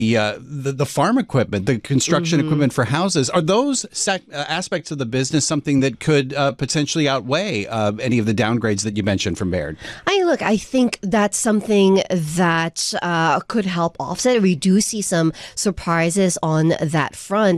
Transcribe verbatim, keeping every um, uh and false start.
the, uh, the the farm equipment, the construction mm-hmm. equipment for houses. Are those sec- uh, aspects of the business something that could uh, potentially outweigh uh, any of the downgrades that you mentioned from Baird? I look, I think that's something that uh, could help offset. We do see some surprises on that front.